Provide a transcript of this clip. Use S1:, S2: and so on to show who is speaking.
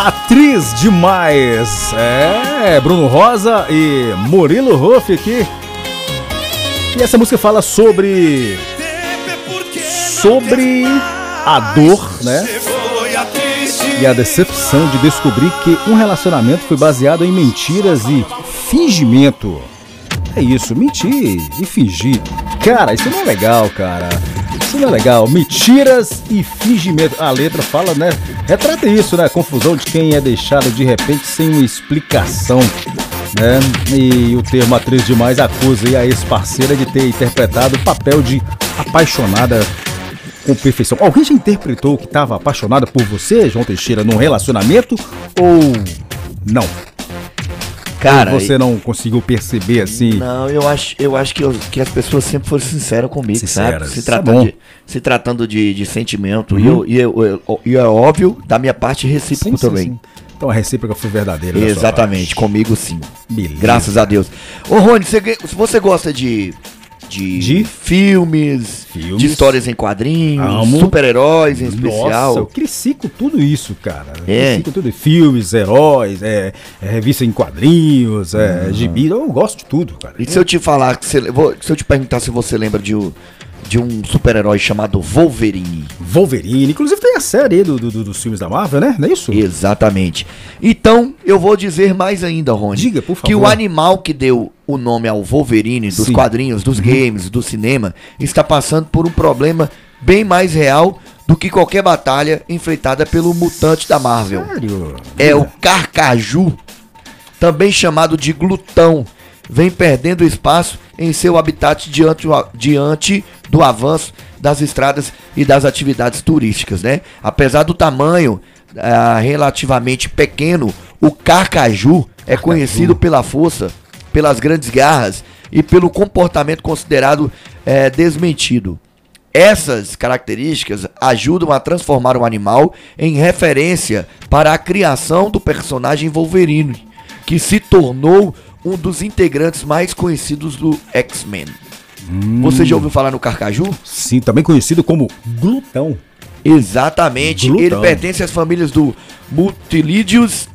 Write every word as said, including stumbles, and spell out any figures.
S1: Atriz demais. É, Bruno Rosa e Murilo Huff aqui. E essa música fala sobre sobre a dor, né? E a decepção de descobrir que um relacionamento foi baseado em mentiras e fingimento. É isso, mentir e fingir. Cara, isso não é legal, cara. Isso não é legal. Mentiras e fingimento. A letra fala, né? Retrata isso, né? Confusão de quem é deixado de repente sem uma explicação, né? E o termo atriz demais acusa a ex-parceira de ter interpretado o papel de apaixonada com perfeição. Alguém já interpretou que estava apaixonada por você, João Teixeira, num relacionamento ou não?
S2: Cara,
S1: ou você não conseguiu perceber assim?
S2: Não, eu acho, eu acho que, eu, que as pessoas sempre foram sinceras comigo,
S1: Sinceras,
S2: sabe? Se tratando,
S1: é
S2: de, se tratando de, de sentimento.
S1: Uhum.
S2: E, eu, e, eu, eu, e é óbvio, da minha parte, recíproco
S1: Sim,
S2: também.
S1: sim, sim. Então a recíproca foi verdadeira.
S2: Exatamente, comigo sim.
S1: Beleza.
S2: Graças a Deus. Ô Rony, você, você gosta de, de,
S1: De?
S2: filmes,
S1: Filmes.
S2: de histórias em quadrinhos,
S1: Amo.
S2: super-heróis em especial?
S1: Nossa, eu cresci com tudo isso, cara. Eu
S2: É.
S1: Cresci com tudo. Filmes, heróis, é, é, revista em quadrinhos, é, gibi. Eu gosto de tudo, cara.
S2: E se eu te falar, que você, vou- se eu te perguntar se você lembra de, um- de um super-herói chamado Wolverine?
S1: Wolverine. Inclusive tem a série aí do, do- do- dos filmes da Marvel, né? Não é isso?
S2: Exatamente. Então, eu vou dizer mais ainda, Rony.
S1: Diga, por favor.
S2: Que o animal que deu o nome ao Wolverine, dos
S1: Sim.
S2: quadrinhos, dos games, do cinema, está passando por um problema bem mais real do que qualquer batalha enfrentada pelo mutante da Marvel.
S1: Sério?
S2: É o Carcaju, também chamado de glutão, vem perdendo espaço em seu habitat diante, diante do avanço das estradas e das atividades turísticas, né? Apesar do tamanho ah, relativamente pequeno, o Carcaju é
S1: Carcaju.
S2: conhecido pela força, pelas grandes garras e pelo comportamento considerado eh, desmentido. Essas características ajudam a transformar o animal em referência para a criação do personagem Wolverine, que se tornou um dos integrantes mais conhecidos do X-Men.
S1: Hum.
S2: Você já ouviu falar no Carcaju?
S1: Sim, também conhecido como glutão.
S2: Exatamente.
S1: Glutão.
S2: Ele pertence às famílias do Mutilidius